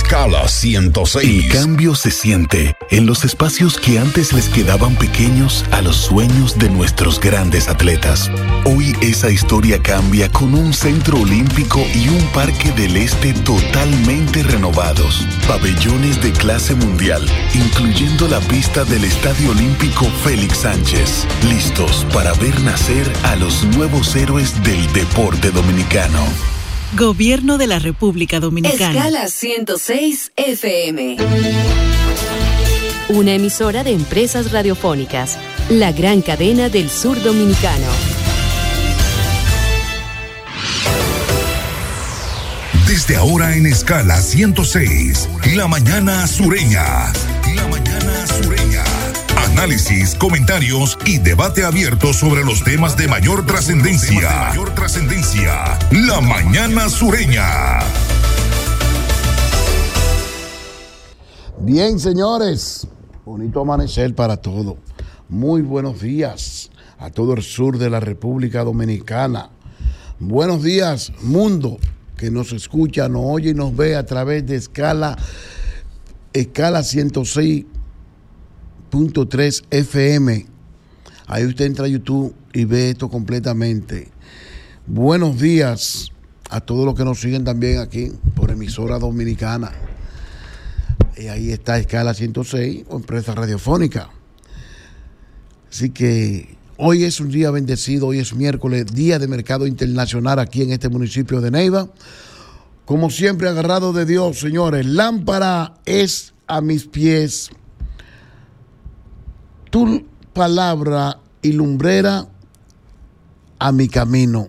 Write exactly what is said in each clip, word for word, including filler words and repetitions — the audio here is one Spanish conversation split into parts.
Escala ciento seis. El cambio se siente en los espacios que antes les quedaban pequeños a los sueños de nuestros grandes atletas. Hoy esa historia cambia con un centro olímpico y un parque del este totalmente renovados. Pabellones de clase mundial, incluyendo la pista del Estadio Olímpico Félix Sánchez. Listos para ver nacer a los nuevos héroes del deporte dominicano. Gobierno de la República Dominicana. Escala ciento seis F M. Una emisora de Empresas Radiofónicas, la gran cadena del sur dominicano. Desde ahora en Escala ciento seis, La Mañana Sureña. La Mañana Sureña. Análisis, comentarios y debate abierto sobre los temas de mayor trascendencia. Mayor trascendencia. La Mañana Sureña. Bien, señores, bonito amanecer para todos. Muy buenos días a todo el sur de la República Dominicana. Buenos días, mundo que nos escucha, nos oye y nos ve a través de Escala, Escala ciento seis punto tres F M. Ahí usted entra a YouTube y ve esto completamente. Buenos días a todos los que nos siguen también aquí por emisora dominicana. Y ahí está Escala ciento seis, o empresa radiofónica. Así que hoy es un día bendecido, hoy es miércoles, día de mercado internacional aquí en este municipio de Neiva. Como siempre, agarrado de Dios, señores. Lámpara es a mis pies tu palabra y lumbrera a mi camino.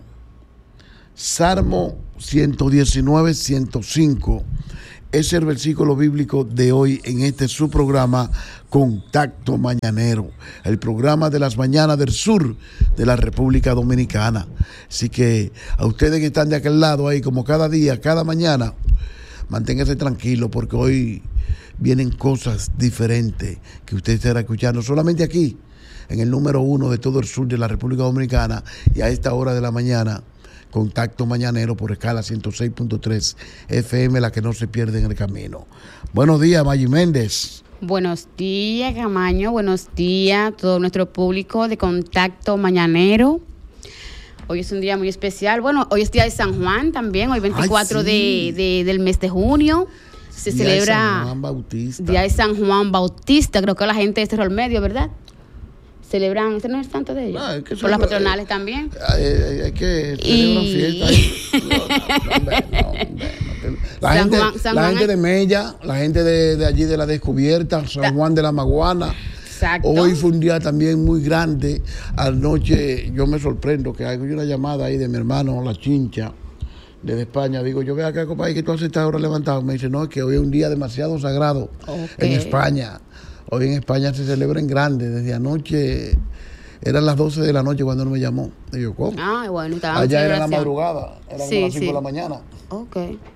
Salmo ciento diecinueve, ciento cinco. Es el versículo bíblico de hoy en este su programa Contacto Mañanero, el programa de las mañanas del sur de la República Dominicana. Así que a ustedes que están de aquel lado ahí, como cada día, cada mañana, manténganse tranquilos porque hoy vienen cosas diferentes que usted estará escuchando solamente aquí, en el número uno de todo el sur de la República Dominicana, y a esta hora de la mañana, Contacto Mañanero por Escala ciento seis punto tres F M, la que no se pierde en el camino. Buenos días, Maggi Méndez. Buenos días, Camaño. Buenos días a todo nuestro público de Contacto Mañanero. Hoy es un día muy especial. Bueno, hoy es día de San Juan también, hoy veinticuatro Ay, sí. de, de, del mes de junio. Se día celebra de San Juan Bautista. Día de San Juan Bautista, creo que la gente de Cerro al Medio, ¿verdad? Celebran, ¿este no es santo de ellos? No, es que por las patronales eh, también. Hay, hay, hay que celebrar y... fiesta ahí. No, no, no, no, no. La, gente, Juan, la Juan gente de Mella, la gente de, de allí de la Descubierta, San Ta- Juan de la Maguana. Exacto. Hoy fue un día también muy grande. Anoche yo me sorprendo que hay una llamada ahí de mi hermano, La Chincha, desde España. Digo, yo veo acá, compadre, que tú has estado ahora levantado. Me dice, no, es que hoy es un día demasiado sagrado okay. en España. Hoy en España se celebra en grande. Desde anoche, eran las doce de la noche cuando él me llamó. Y yo, ¿cómo? Ah, bueno, allá era la madrugada, eran sí, las cinco sí. de la mañana. Ok.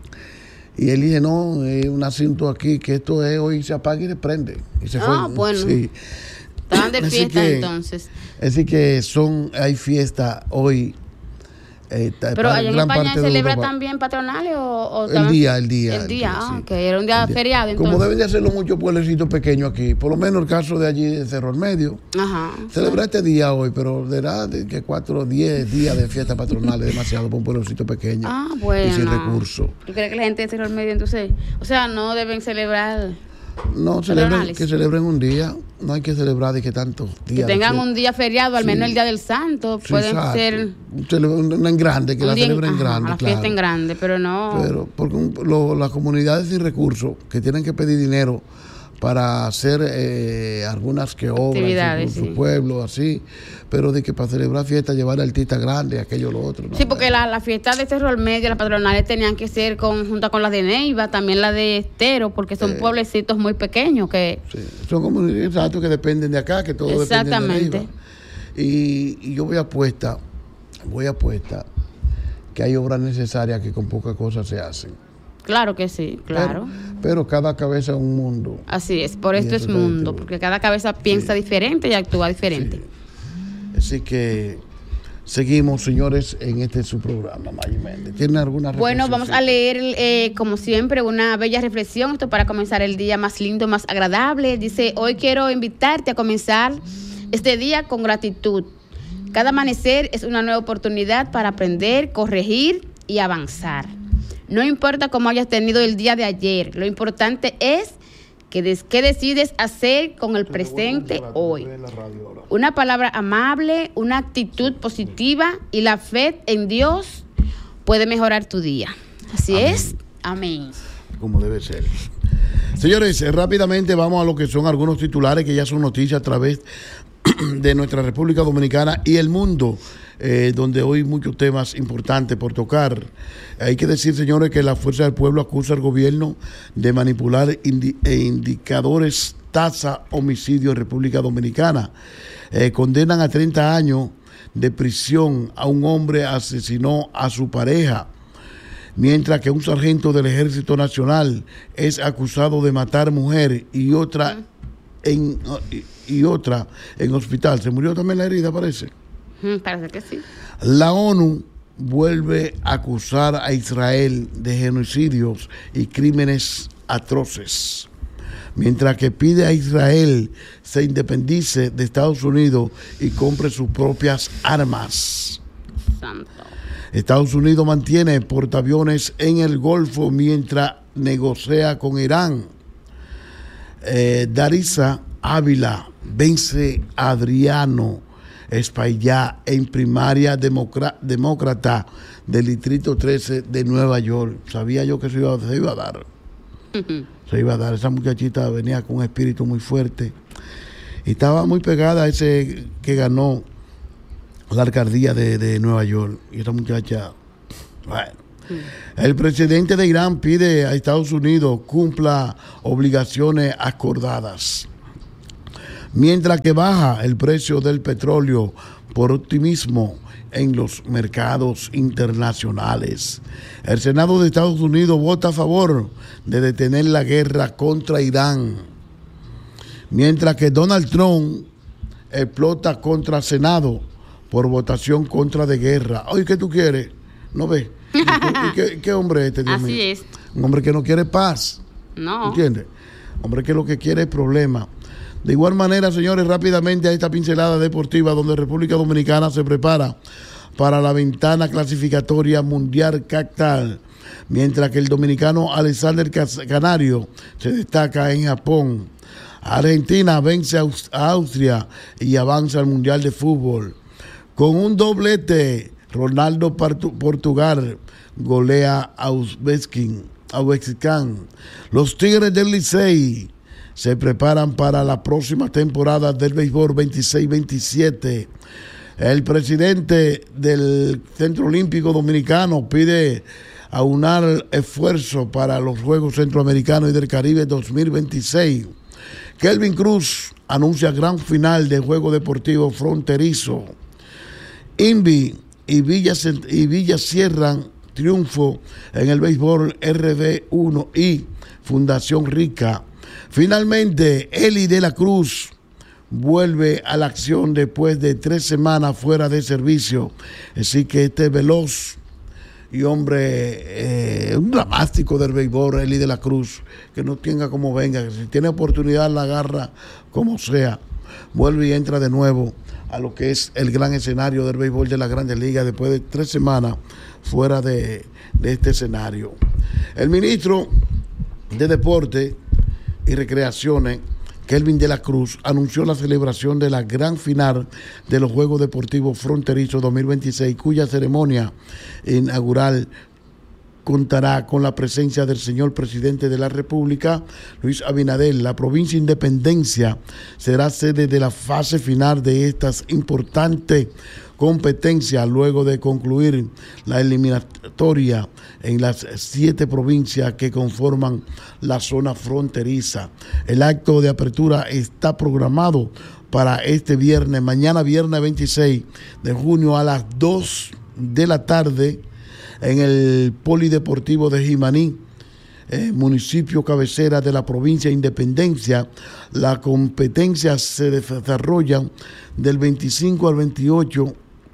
Y él dice, no, es un asunto aquí, que esto es hoy se apaga y se prende. Y se ah, fue. bueno. Sí. Estaban de fiesta que, entonces. Así que son, hay fiesta hoy. Eh, Pero allá en España se celebra también patronales o, o el día, el día. El, el día, día ah, sí. que era un día, día feriado. Entonces. Como deben de hacerlo muchos pueblecitos pequeños aquí, por lo menos el caso de allí de Cerro al Medio. Ajá. Celebra sí. este día hoy, pero será de que cuatro, diez días de fiesta patronal es demasiado para un pueblecito pequeño. Ah, bueno. Y sin recursos. ¿Tú crees que la gente de Cerro al Medio entonces, o sea, no deben celebrar? No, celebren, que celebren un día. No hay que celebrar de que tantos días. Que tengan un día feriado, al sí. menos el día del santo. Sí, pueden exacto. ser. Una en grande, que la día, celebren en grande. La claro. fiesta en grande, pero no. Pero porque un, lo, las comunidades sin recursos que tienen que pedir dinero para hacer eh, algunas que obras en su, sí. su pueblo, así, pero de que para celebrar fiestas llevar artistas grandes, aquello lo otro. ¿no? Sí, porque las la fiestas de Cerro al Medio, las patronales tenían que ser conjuntas con las de Neiva, también las de Estero, porque son eh, pueblecitos muy pequeños que... Sí, son comunidades exacto, que dependen de acá, que todo depende de Neiva. Y, y yo voy a apuesta, voy a apuesta que hay obras necesarias que con pocas cosas se hacen. Claro que sí, claro. Pero, pero cada cabeza es un mundo. Así es, por esto es mundo, porque cada cabeza piensa sí. diferente y actúa diferente. Sí. Así que seguimos, señores, en este su programa, Maggie Méndez. ¿Tienen alguna reflexión? Bueno, vamos a leer, eh, como siempre, una bella reflexión, esto para comenzar el día más lindo, más agradable. Dice, hoy quiero invitarte a comenzar este día con gratitud. Cada amanecer es una nueva oportunidad para aprender, corregir y avanzar. No importa cómo hayas tenido el día de ayer, lo importante es que des- qué decides hacer con el presente hoy. Una palabra amable, una actitud positiva y la fe en Dios puede mejorar tu día. Así Amén. es. Amén. Como debe ser. Señores, eh, rápidamente vamos a lo que son algunos titulares que ya son noticias a través de nuestra República Dominicana y el mundo, eh, donde hoy muchos temas importantes por tocar. Hay que decir, señores, que la Fuerza del Pueblo acusa al gobierno de manipular indi- e indicadores tasa homicidio en República Dominicana. Eh, condenan a treinta años de prisión a un hombre que asesinó a su pareja, mientras que un sargento del Ejército Nacional es acusado de matar mujer y otra en y, y otra en hospital. Se murió también la herida, parece. Mm, parece que sí. La ONU vuelve a acusar a Israel de genocidios y crímenes atroces, mientras que pide a Israel se independice de Estados Unidos y compre sus propias armas. Santo. Estados Unidos mantiene portaaviones en el Golfo mientras negocia con Irán. Eh, Darisa Ávila vence a Adriano Espaillá en primaria democra- demócrata del Distrito trece de Nueva York. Sabía yo que se iba, se iba a dar. Uh-huh. Se iba a dar. Esa muchachita venía con un espíritu muy fuerte y estaba muy pegada a ese que ganó la alcaldía de, de Nueva York. Y esta muchacha, bueno. Uh-huh. El presidente de Irán pide a Estados Unidos cumpla obligaciones acordadas, mientras que baja el precio del petróleo por optimismo en los mercados internacionales. El Senado de Estados Unidos vota a favor de detener la guerra contra Irán, mientras que Donald Trump explota contra el Senado por votación contra de guerra. Oye, ¿qué tú quieres? ¿No ves? ¿Y qué, qué hombre es este, Dios Así mío? es. Un hombre que no quiere paz. No. ¿Entiendes? Hombre que lo que quiere es problema. De igual manera, señores, rápidamente a esta pincelada deportiva donde República Dominicana se prepara para la ventana clasificatoria mundial Qatar, mientras que el dominicano Alexander Canario se destaca en Japón. Argentina vence a Austria y avanza al Mundial de Fútbol. Con un doblete, Ronaldo Portugal golea a Uzbekistán. Los Tigres del Licey se preparan para la próxima temporada del béisbol veintiséis veintisiete. El presidente del Centro Olímpico Dominicano pide aunar esfuerzos para los Juegos Centroamericanos y del Caribe dos mil veintiséis. Kelvin Cruz anuncia gran final del Juego Deportivo Fronterizo. Invi y Villa, y Villa cierran triunfo en el béisbol R B uno y Fundación Rica. Finalmente, Eli de la Cruz vuelve a la acción después de tres semanas fuera de servicio. Así que este veloz y hombre, eh, un dramático del béisbol, Eli de la Cruz, que no tenga como venga, que si tiene oportunidad la agarra como sea. Vuelve y entra de nuevo a lo que es el gran escenario del béisbol de la Grandes Ligas después de tres semanas fuera de, de este escenario. El ministro de Deporte y Recreaciones, Kelvin de la Cruz, anunció la celebración de la gran final de los Juegos Deportivos Fronterizos dos mil veintiséis, cuya ceremonia inaugural contará con la presencia del señor presidente de la República, Luis Abinader. La provincia Independencia será sede de la fase final de estas importantes competencias luego de concluir la eliminatoria en las siete provincias que conforman la zona fronteriza. El acto de apertura está programado para este viernes, mañana viernes veintiséis de junio a las dos de la tarde en el Polideportivo de Jimaní, eh, municipio cabecera de la provincia de Independencia. Las competencias se desarrollan del veinticinco al veintiocho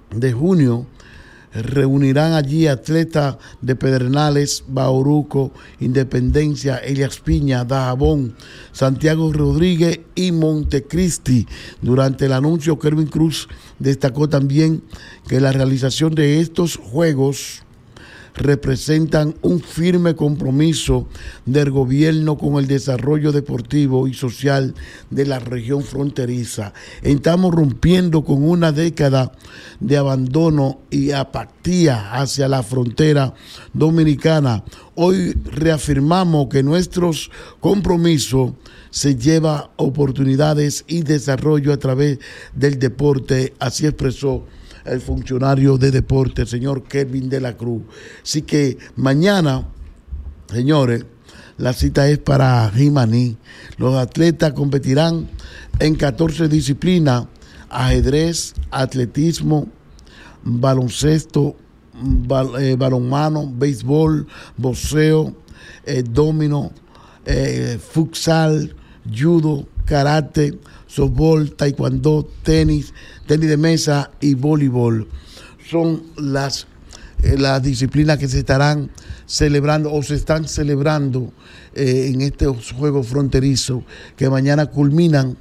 de junio reunirán allí atletas de Pedernales, Bauruco, Independencia, Elias Piña, Dajabón, Santiago Rodríguez y Montecristi. Durante el anuncio, Kelvin Cruz destacó también que la realización de estos juegos representan un firme compromiso del gobierno con el desarrollo deportivo y social de la región fronteriza. Estamos rompiendo con una década de abandono y apatía hacia la frontera dominicana. Hoy reafirmamos que nuestros compromisos se lleva oportunidades y desarrollo a través del deporte, así expresó el funcionario de deporte, señor Kelvin de la Cruz. Así que mañana, señores, la cita es para Jimaní. Los atletas competirán en catorce disciplinas: ajedrez, atletismo, baloncesto, bal, eh, balonmano, béisbol, boxeo, eh, domino, eh, futsal, judo, karate, softball, taekwondo, tenis, tenis de mesa y voleibol. Son las, eh, las disciplinas que se estarán celebrando o se están celebrando eh, en estos Juegos Fronterizos que mañana culminan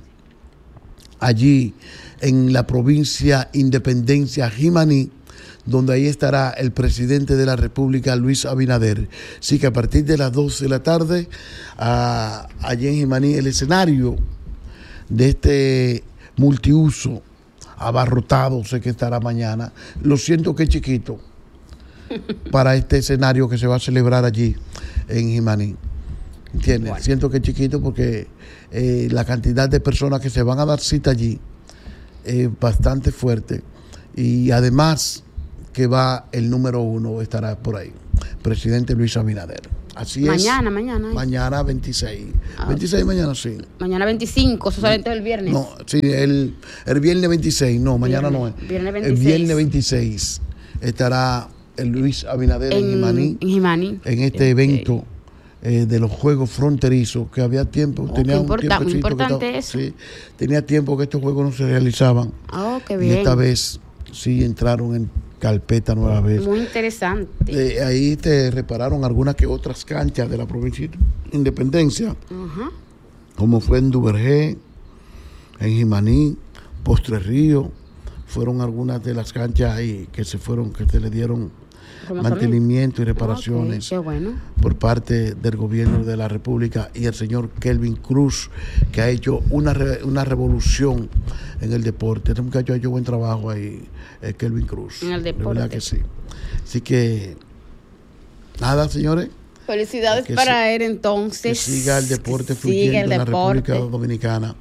allí en la provincia Independencia, Jimaní, donde ahí estará el presidente de la República, Luis Abinader. Así que a partir de las doce de la tarde, a, allí en Jimaní, el escenario de este multiuso abarrotado, sé que estará mañana. Lo siento que es chiquito para este escenario que se va a celebrar allí en Jimaní. ¿Entiendes? Bueno. Siento que es chiquito porque eh, la cantidad de personas que se van a dar cita allí es bastante fuerte. Y además que va el número uno, estará por ahí, presidente Luis Abinader. Así mañana, es. Mañana, mañana. Mañana veintiséis. Ah, veintiséis mañana, sí. Mañana veinticinco, eso sale el viernes. No, sí, el, el viernes veintiséis, no, mañana viernes, no es. Viernes veintiséis. El viernes veintiséis estará el Luis Abinader en, en Jimaní. En Jimaní. En este evento eh, de los Juegos Fronterizos, que había tiempo, oh, tenía un importa, muy importante estaba, eso. Sí, tenía tiempo que estos juegos no se realizaban. Oh, qué bien. Y esta vez sí entraron en carpeta nueva vez. Muy interesante. Eh, ahí te repararon algunas que otras canchas de la provincia de Independencia, uh-huh. como fue en Duvergé, en Jimaní, Postre Río, fueron algunas de las canchas ahí que se fueron, que se le dieron mantenimiento y reparaciones okay, bueno. por parte del gobierno de la República y el señor Kelvin Cruz, que ha hecho una, re, una revolución en el deporte. Este muchacho ha hecho buen trabajo ahí, eh, Kelvin Cruz. En el deporte. De verdad que sí. Así que, nada, señores. Felicidades para se, él, entonces. Que siga el deporte fluyendo en la República Dominicana.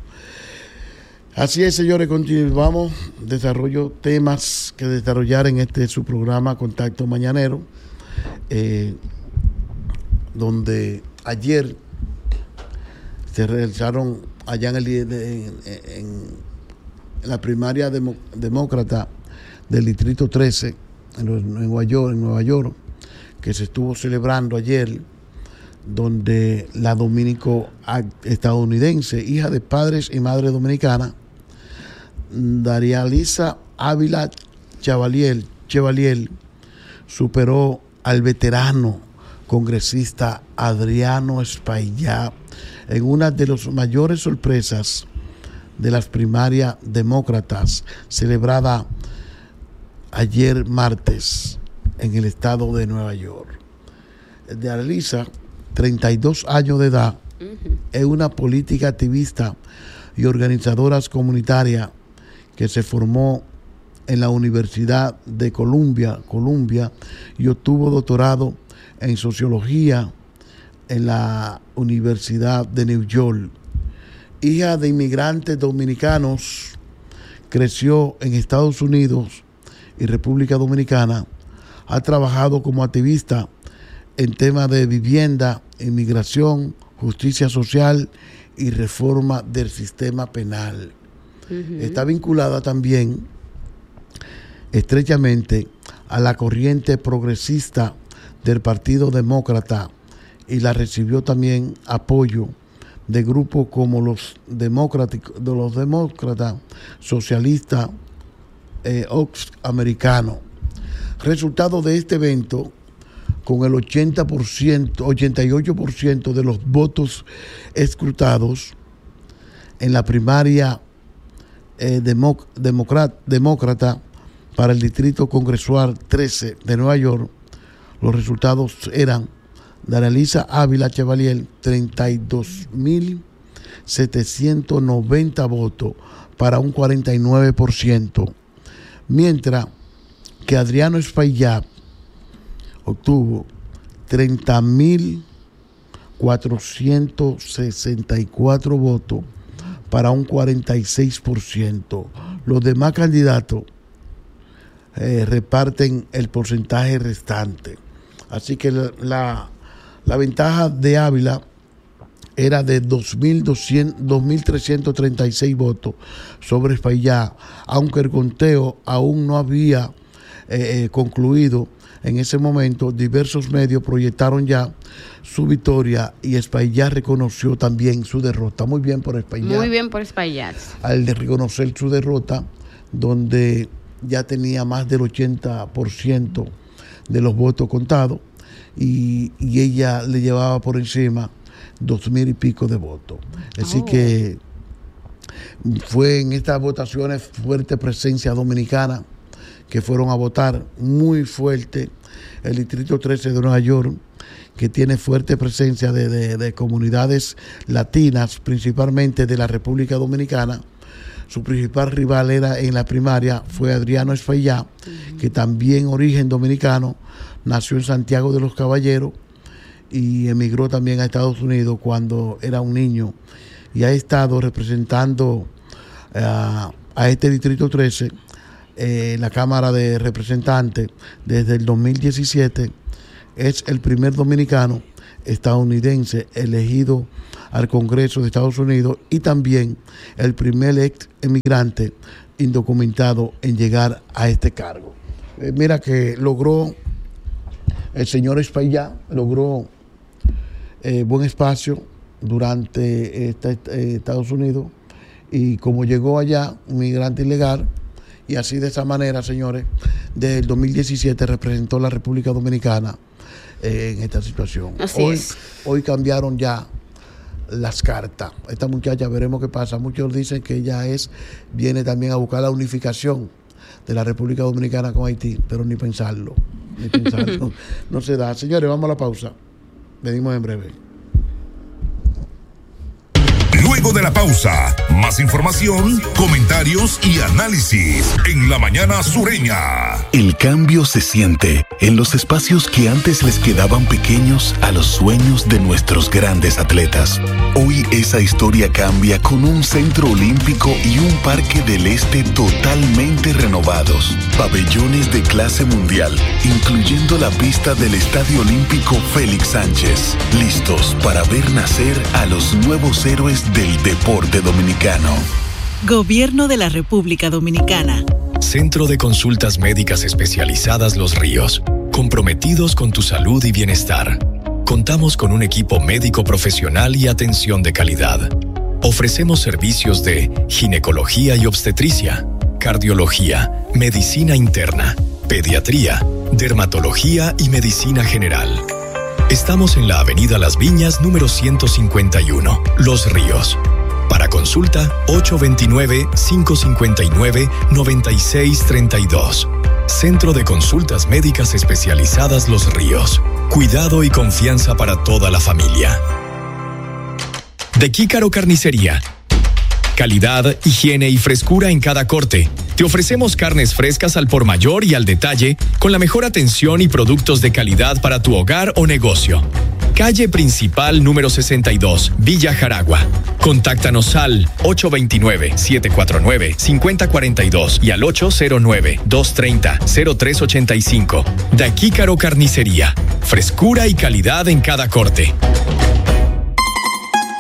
Así es, señores, continuamos. Desarrollo temas que desarrollar en este su programa Contacto Mañanero, eh, donde ayer se realizaron allá en, el, en, en, en la primaria demo, demócrata del Distrito trece en Nueva York, en Nueva York, que se estuvo celebrando ayer, donde la dominico estadounidense, hija de padres y madres dominicanas, Daria Lisa Ávila Chevalier, Chevalier superó al veterano congresista Adriano Espaillá en una de las mayores sorpresas de las primarias demócratas celebrada ayer martes en el estado de Nueva York. Daria Lisa, treinta y dos años de edad, uh-huh. es una política activista y organizadora comunitaria que se formó en la Universidad de Columbia, Columbia y obtuvo doctorado en sociología en la Universidad de New York. Hija de inmigrantes dominicanos, creció en Estados Unidos y República Dominicana. Ha trabajado como activista en temas de vivienda, inmigración, justicia social y reforma del sistema penal. Uh-huh. Está vinculada también estrechamente a la corriente progresista del Partido Demócrata y la recibió también apoyo de grupos como los demócratas, de los demócratas socialistas eh, Ox americano. Resultado de este evento, con el ochenta por ciento, ochenta y ocho por ciento de los votos escrutados en la primaria eh, democ- democrat- demócrata para el Distrito Congresual trece de Nueva York, los resultados eran de Annalisa Ávila Chevalier, treinta y dos mil setecientos noventa votos para un cuarenta y nueve por ciento, mientras que Adriano Espaillat obtuvo treinta mil cuatrocientos sesenta y cuatro votos para un cuarenta y seis por ciento. Los demás candidatos eh, reparten el porcentaje restante. Así que la, la, la ventaja de Ávila era de dos mil trescientos treinta y seis votos sobre Espaillat, aunque el conteo aún no había eh, concluido. En ese momento, diversos medios proyectaron ya su victoria y Espaillat reconoció también su derrota. Muy bien por Espaillat. Muy bien por Espaillat. Al de reconocer su derrota, donde ya tenía más del ochenta por ciento de los votos contados y, y ella le llevaba por encima dos mil y pico de votos. Así oh. que fue en estas votaciones fuerte presencia dominicana que fueron a votar, muy fuerte. El Distrito trece de Nueva York, que tiene fuerte presencia de, de, de comunidades latinas, principalmente de la República Dominicana. Su principal rival era en la primaria, fue Adriano Espaillat, uh-huh. que también origen dominicano, nació en Santiago de los Caballeros y emigró también a Estados Unidos cuando era un niño y ha estado representando uh, a este Distrito trece en eh, la Cámara de Representantes desde el dos mil diecisiete. Es el primer dominicano estadounidense elegido al Congreso de Estados Unidos y también el primer ex emigrante indocumentado en llegar a este cargo. Eh, mira que logró, el señor Espaillat logró eh, buen espacio durante esta, eh, Estados Unidos, y como llegó allá, un migrante ilegal, y así de esa manera, señores, desde el dos mil diecisiete representó la República Dominicana eh, en esta situación. Así hoy, es. Hoy cambiaron ya las cartas. Esta muchacha, veremos qué pasa. Muchos dicen que ella es, viene también a buscar la unificación de la República Dominicana con Haití, pero ni pensarlo, ni pensarlo. No se da. Señores, vamos a la pausa. Venimos en breve. Luego de la pausa, más información, comentarios y análisis en La Mañana Sureña. El cambio se siente en los espacios que antes les quedaban pequeños a los sueños de nuestros grandes atletas. Hoy esa historia cambia con un centro olímpico y un parque del este totalmente renovados. Pabellones de clase mundial, incluyendo la pista del Estadio Olímpico Félix Sánchez. Listos para ver nacer a los nuevos héroes del deporte dominicano. Gobierno de la República Dominicana. Centro de Consultas Médicas Especializadas Los Ríos. Comprometidos con tu salud y bienestar. Contamos con un equipo médico profesional y atención de calidad. Ofrecemos servicios de ginecología y obstetricia, cardiología, medicina interna, pediatría, dermatología y medicina general. Estamos en la Avenida Las Viñas, número ciento cincuenta y uno, Los Ríos. Para consulta, ocho dos nueve, cinco cinco nueve, nueve seis tres dos. Centro de Consultas Médicas Especializadas Los Ríos. Cuidado y confianza para toda la familia. De Kícaro Carnicería. Calidad, higiene y frescura en cada corte. Te ofrecemos carnes frescas al por mayor y al detalle, con la mejor atención y productos de calidad para tu hogar o negocio. Calle Principal número sesenta y dos, Villa Jaragua. Contáctanos al ocho dos nueve, siete cuatro nueve, cinco cero cuatro dos y al ocho cero nueve, dos tres cero, cero tres ocho cinco. Da Kícaro Carnicería. Frescura y calidad en cada corte.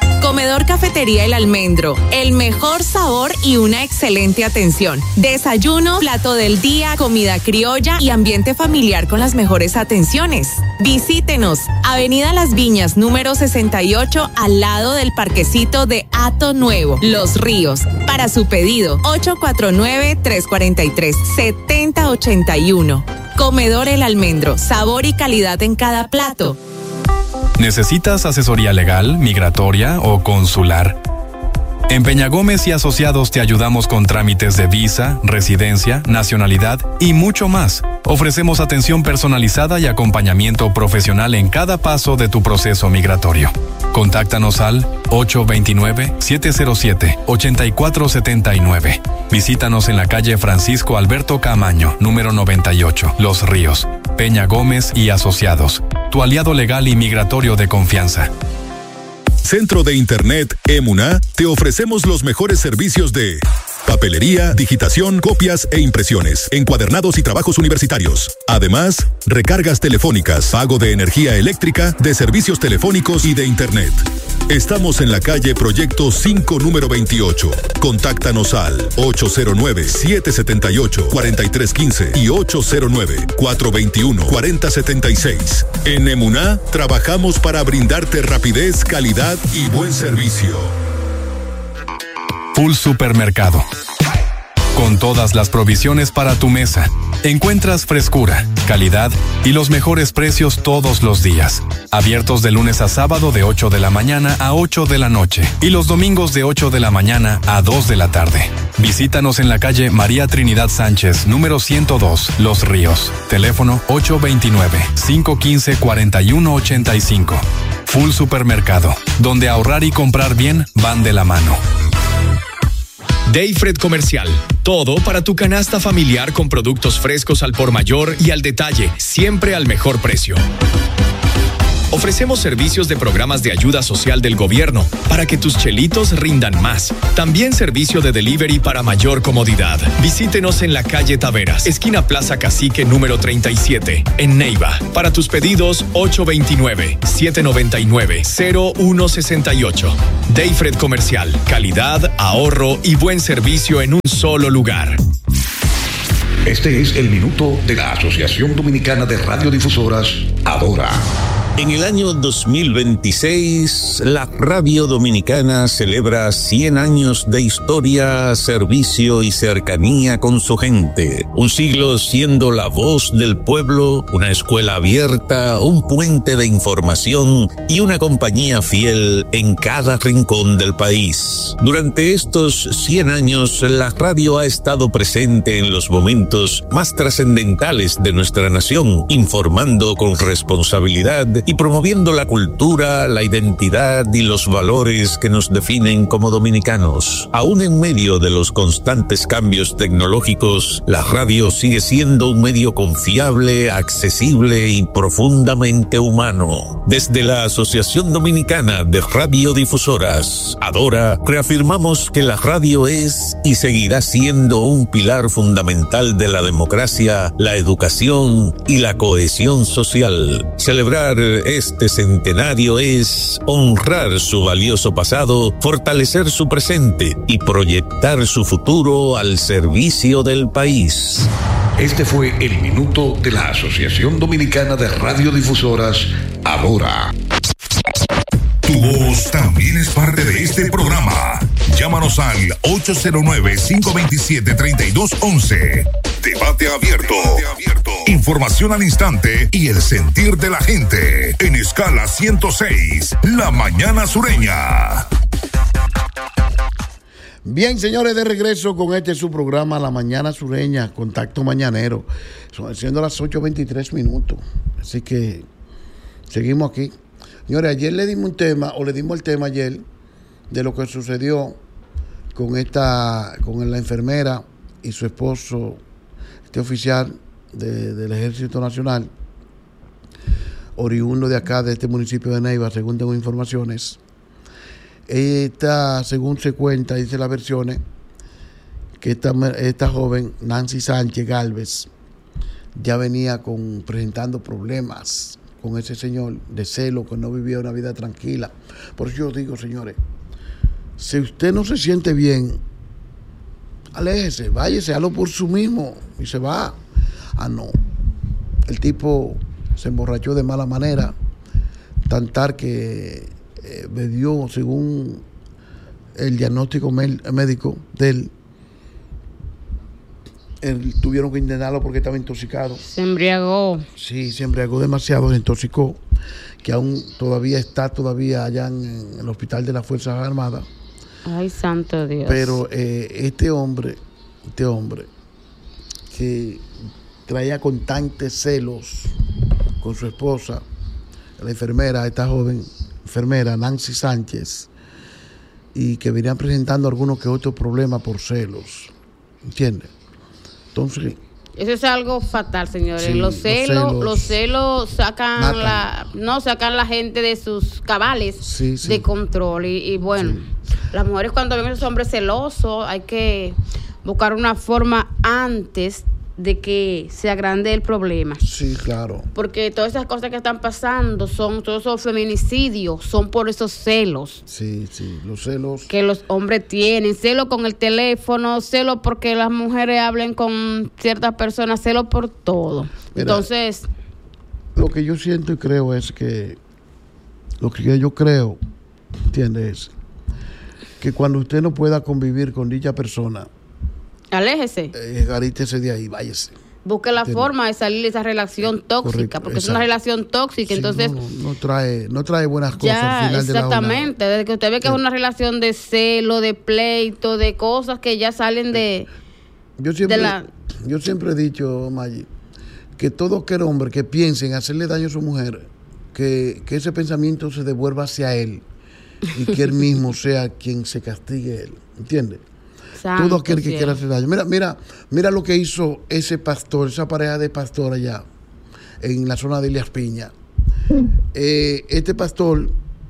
Comedor Cafetería El Almendro, el mejor sabor y una excelente atención. Desayuno, plato del día, comida criolla y ambiente familiar con las mejores atenciones. Visítenos, Avenida Las Viñas, número sesenta y ocho, al lado del parquecito de Hato Nuevo, Los Ríos. Para su pedido, ocho cuatro nueve, tres cuatro tres, siete cero ocho uno. Comedor El Almendro, sabor y calidad en cada plato. ¿Necesitas asesoría legal, migratoria o consular? En Peña Gómez y Asociados te ayudamos con trámites de visa, residencia, nacionalidad y mucho más. Ofrecemos atención personalizada y acompañamiento profesional en cada paso de tu proceso migratorio. Contáctanos al ocho dos nueve, siete cero siete, ocho cuatro siete nueve. Visítanos en la calle Francisco Alberto Camaño, número noventa y ocho, Los Ríos. Peña Gómez y Asociados, tu aliado legal y migratorio de confianza. Centro de Internet Emuna, te ofrecemos los mejores servicios de papelería, digitación, copias e impresiones, encuadernados y trabajos universitarios. Además, recargas telefónicas, pago de energía eléctrica, de servicios telefónicos y de Internet. Estamos en la calle Proyecto cinco, número veintiocho. Contáctanos al ocho cero nueve, siete siete ocho, cuatro tres uno cinco y ocho cero nueve, cuatro dos uno, cuatro cero siete seis. En Emuná trabajamos para brindarte rapidez, calidad y buen servicio. Full Supermercado. Con todas las provisiones para tu mesa, encuentras frescura, calidad y los mejores precios todos los días. Abiertos de lunes a sábado de ocho de la mañana a ocho de la noche y los domingos de ocho de la mañana a dos de la tarde. Visítanos en la calle María Trinidad Sánchez, número ciento dos, Los Ríos. Teléfono ocho dos nueve, cinco uno cinco, cuatro uno ocho cinco. Full Supermercado, donde ahorrar y comprar bien van de la mano. Dayfred Comercial. Todo para tu canasta familiar con productos frescos al por mayor y al detalle, siempre al mejor precio. Ofrecemos servicios de programas de ayuda social del gobierno para que tus chelitos rindan más. También servicio de delivery para mayor comodidad. Visítenos en la calle Taveras, esquina Plaza Cacique número treinta y siete, en Neiva. Para tus pedidos, ocho dos nueve, siete nueve nueve, cero uno seis ocho. Dayfred Comercial. Calidad, ahorro y buen servicio en un solo lugar. Este es el minuto de la Asociación Dominicana de Radiodifusoras, Adora. En el año dos mil veintiséis, la radio dominicana celebra cien años de historia, servicio y cercanía con su gente. Un siglo siendo la voz del pueblo, una escuela abierta, un puente de información y una compañía fiel en cada rincón del país. Durante estos cien años, la radio ha estado presente en los momentos más trascendentales de nuestra nación, informando con responsabilidad y promoviendo la cultura, la identidad y los valores que nos definen como dominicanos. Aún en medio de los constantes cambios tecnológicos, la radio sigue siendo un medio confiable, accesible y profundamente humano. Desde la Asociación Dominicana de Radiodifusoras, Adora, reafirmamos que la radio es y seguirá siendo un pilar fundamental de la democracia, la educación y la cohesión social. Celebrar este centenario es honrar su valioso pasado, fortalecer su presente y proyectar su futuro al servicio del país. Este fue el minuto de la Asociación Dominicana de Radiodifusoras, Adora. Tu voz también es parte de este programa. Llámanos al ocho cero nueve, cinco dos siete, tres dos uno uno. Debate abierto. Información al instante y el sentir de la gente. En escala ciento seis, La Mañana Sureña. Bien, señores, de regreso con este su programa La Mañana Sureña, Contacto Mañanero. Son siendo las ocho veintitrés minutos. Así que seguimos aquí. Señores, ayer le dimos un tema, o le dimos el tema ayer, de lo que sucedió con esta, con la enfermera y su esposo, este oficial de, del Ejército Nacional, oriundo de acá, de este municipio de Neiva, según tengo informaciones. Esta, según se cuenta, dice las versiones, que esta, esta joven, Nancy Sánchez Galvez, ya venía con, presentando problemas con ese señor de celo, que no vivía una vida tranquila. Por eso yo digo, señores, si usted no se siente bien, aléjese, váyase, hazlo por su mismo y se va. Ah, no. El tipo se emborrachó de mala manera, tantar que eh, bebió, según el diagnóstico médico de él, él, tuvieron que internarlo porque estaba intoxicado. Se embriagó. Sí, se embriagó demasiado, se intoxicó, que aún todavía está todavía allá en, en el hospital de las Fuerzas Armadas. Ay, santo Dios. Pero eh, este hombre, este hombre, que traía constantes celos con su esposa, la enfermera, esta joven enfermera, Nancy Sánchez, y que venían presentando algunos que otros problemas por celos, ¿entiendes? Entonces... Eso es algo fatal, señores. Sí, los, celos, los celos, los celos sacan matan. la, no sacan la gente de sus cabales sí, sí. de control. Y, y bueno, sí. Las mujeres cuando ven a esos hombres celosos, hay que buscar una forma antes de que se agrande el problema. Sí, claro. Porque todas esas cosas que están pasando, son todos esos feminicidios, son por esos celos. Sí, sí, los celos. Que los hombres tienen, celo con el teléfono, celo porque las mujeres hablen con ciertas personas, celo por todo. Mira, entonces... Lo que yo siento y creo es que, lo que yo creo, ¿entiendes? Que cuando usted no pueda convivir con dicha persona, aléjese. Eh, garítese de ahí, váyase. Busque la ¿entiendes? Forma de salir de esa relación tóxica, correcto, porque exacto. Es una relación tóxica, sí, entonces... No, no, no, trae, no trae buenas cosas ya, al final exactamente, de la desde que usted ve que sí. Es una relación de celo, de pleito, de cosas que ya salen de... Yo siempre, de la... yo siempre he dicho, Maggi, que todo aquel hombre que piense en hacerle daño a su mujer, que, que ese pensamiento se devuelva hacia él y que él mismo sea quien se castigue a él, ¿entiendes? Santo todo aquel que cielo. Quiera hacer daño. Mira, mira, mira lo que hizo ese pastor, esa pareja de pastor allá, en la zona de Elías Piña. Eh, este pastor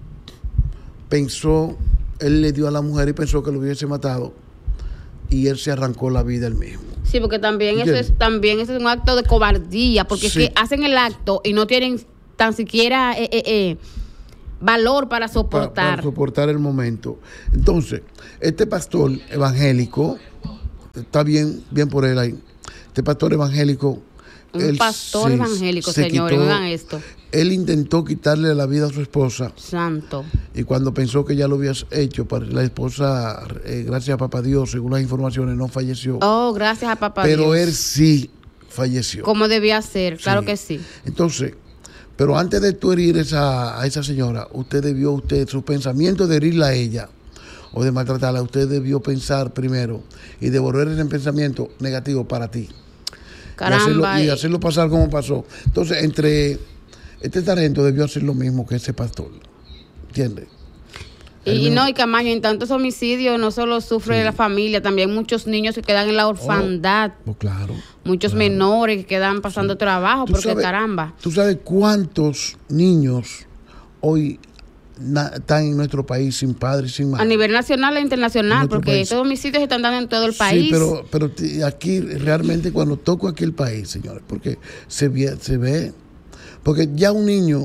pensó, él le dio a la mujer y pensó que lo hubiese matado, y él se arrancó la vida él mismo. Sí, porque también eso es, también eso es un acto de cobardía, porque sí. Es que hacen el acto y no tienen tan siquiera eh, eh, eh, valor para soportar. Para, para soportar el momento. Entonces, este pastor evangélico, está bien, bien por él ahí. Este pastor evangélico. Un él pastor se, evangélico, se señores, oigan esto. Él intentó quitarle la vida a su esposa. Santo. Y cuando pensó que ya lo habías hecho, la esposa, eh, gracias a Papá Dios, según las informaciones, no falleció. Oh, gracias a Papá Pero Dios. Pero él sí falleció. Como debía ser, claro sí. que sí. Entonces, pero antes de tú herir esa, a esa señora, usted debió, usted, su pensamiento de herirla a ella o de maltratarla, usted debió pensar primero y devolver ese pensamiento negativo para ti. Caramba. Y hacerlo, y hacerlo pasar como pasó. Entonces, entre este sargento debió hacer lo mismo que ese pastor. ¿Entiendes? Y, y no, y Camaño, en tantos homicidios no solo sufre sí. la familia, también muchos niños se quedan en la orfandad. Oh, oh, claro. Muchos claro. menores que quedan pasando sí. trabajo, porque sabes, caramba. ¿Tú sabes cuántos niños hoy na, están en nuestro país sin padres, sin madre? A nivel nacional e internacional, porque país. Estos homicidios se están dando en todo el país. Sí, pero, pero aquí realmente cuando toco aquí el país, señores, porque se ve, se ve, porque ya un niño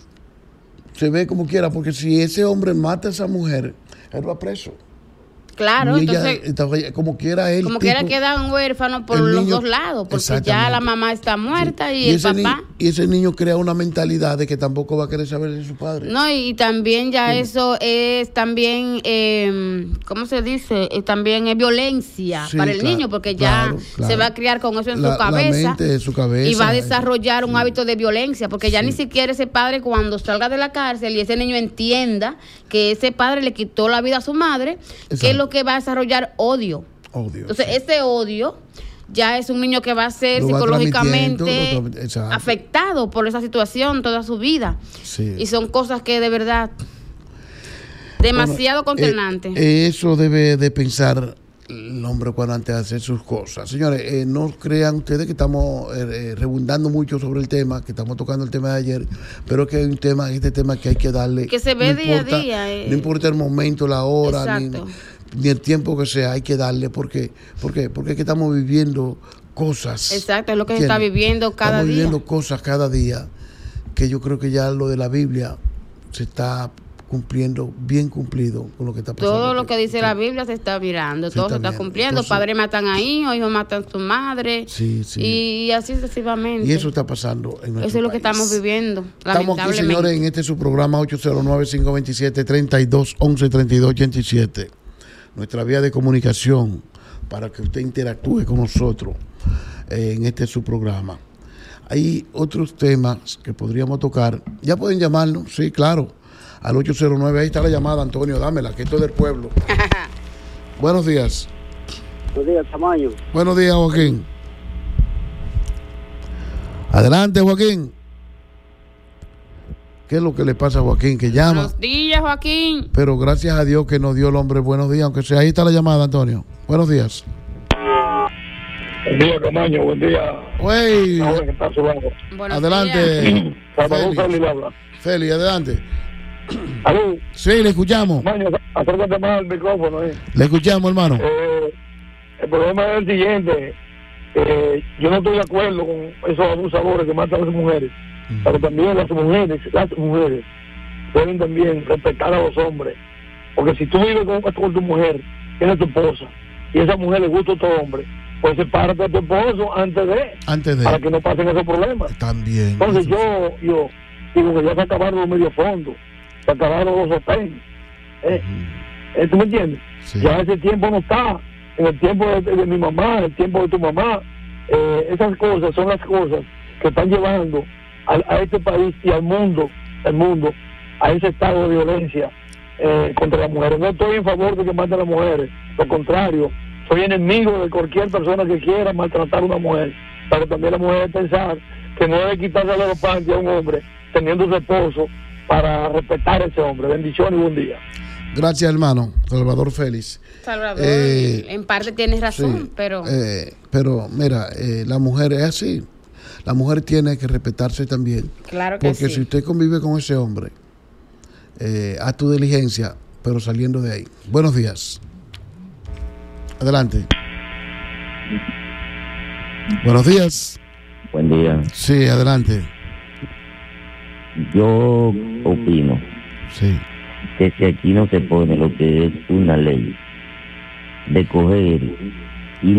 se ve como quiera, porque si ese hombre mata a esa mujer, él va preso. Claro, y ella, entonces, como quiera él. Como tipo, quiera quedan huérfanos por los niño, dos lados, porque ya la mamá está muerta sí. y, y el papá. Niño, y ese niño crea una mentalidad de que tampoco va a querer saber de su padre. No, y, y también ya sí. eso es también, eh, ¿cómo se dice? Eh, también es violencia sí, para el claro, niño, porque ya claro, claro. se va a criar con eso en la, su cabeza. La mente de su cabeza. Y va a desarrollar un sí. hábito de violencia, porque ya sí. ni siquiera ese padre cuando salga de la cárcel y ese niño entienda que ese padre le quitó la vida a su madre, exacto. que es lo que va a desarrollar odio. Odio. Entonces, sí. ese odio ya es un niño que va a ser lo psicológicamente va afectado por esa situación toda su vida. Sí. Y son cosas que de verdad demasiado bueno, consternantes. Eh, eso debe de pensar el hombre cuando antes de hacer sus cosas. Señores, eh, no crean ustedes que estamos eh, rebundando mucho sobre el tema, que estamos tocando el tema de ayer, pero que hay un tema, este tema que hay que darle. Que se ve no día importa, a día. Eh. No importa el momento, la hora, ni, Exacto. ni el tiempo que sea, hay que darle. porque ¿Por qué? Porque es que estamos viviendo cosas. Exacto, es lo que se está viviendo cada estamos día. Estamos viviendo cosas cada día, que yo creo que ya lo de la Biblia se está cumpliendo, bien cumplido con lo que está pasando. Todo lo aquí. que dice la Biblia se está mirando, Se todo está se está viendo. cumpliendo. Entonces- Padres matan a hijos, hijos matan a su madre. Sí, sí. Y así sucesivamente. Y eso está pasando en nuestro Eso es lo que país. estamos viviendo. Estamos aquí, lamentablemente. señores, en este su programa ocho cero nueve, cinco dos siete, tres dos uno uno, tres dos ocho siete. Nuestra vía de comunicación para que usted interactúe con nosotros eh, en este su programa. Hay otros temas que podríamos tocar. Ya pueden llamarnos, sí, claro, al ocho cero nueve. Ahí está la llamada, Antonio, dámela, que esto es del pueblo. Buenos días. Buenos días, Tamaño. Buenos días, Joaquín. Adelante, Joaquín. ¿Qué es lo que le pasa a Joaquín? Que llama. Buenos días, Joaquín. Pero gracias a Dios que nos dio el hombre buenos días, aunque sea. Ahí está la llamada, Antonio. Buenos días. Buen día, Camaño, buen día. Wey. Ahora que está a su lado. Buenos Adelante. días. Salvador Félix. Félix habla. Feli, adelante. Aló, Sí, le escuchamos. Camaño, acércate más al micrófono. Eh. Le escuchamos, hermano. Eh, el problema es el siguiente. Eh, yo no estoy de acuerdo con esos abusadores que matan a las mujeres. Pero también las mujeres, las mujeres deben también respetar a los hombres. Porque si tú vives con, con tu mujer, tienes tu esposa, y esa mujer le gusta a otro hombre, pues sepárate de tu esposo antes de, Antes de. para que no pasen esos problemas. También. Entonces yo, yo digo que ya se acabaron los medios fondos, se acabaron los hoteles. Eh, eh, ¿Tú me entiendes? Sí. Ya ese tiempo no está. En el tiempo de, de mi mamá, en el tiempo de tu mamá, eh, esas cosas son las cosas que están llevando a, a este país y al mundo, al mundo, a ese estado de violencia eh, contra las mujeres. No estoy en favor de que maten a las mujeres, lo contrario, soy enemigo de cualquier persona que quiera maltratar a una mujer, pero también la mujer debe pensar que no debe quitarle los panties a un hombre teniendo su esposo para respetar a ese hombre. Bendiciones y buen día. Gracias, hermano. Salvador Félix. Salvador, Eh, en parte tienes razón, Sí, pero eh, pero mira, eh, la mujer es así. La mujer tiene que respetarse también. claro que Porque sí. si usted convive con ese hombre, eh, haz tu diligencia, pero saliendo de ahí. Buenos días. Adelante. Buenos días. Buen día. Sí, adelante. Yo opino Sí. que si aquí no se pone lo que es una ley de coger